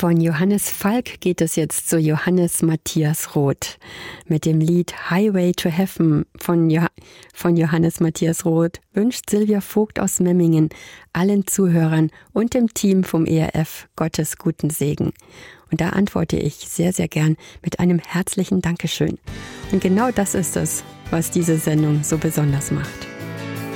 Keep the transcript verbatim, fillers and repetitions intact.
Von Johannes Falk geht es jetzt zu Johannes Matthias Roth mit dem Lied Highway to Heaven von, jo- von Johannes Matthias Roth wünscht Silvia Vogt aus Memmingen allen Zuhörern und dem Team vom E R F Gottes guten Segen. Und da antworte ich sehr, sehr gern mit einem herzlichen Dankeschön. Und genau das ist es, was diese Sendung so besonders macht.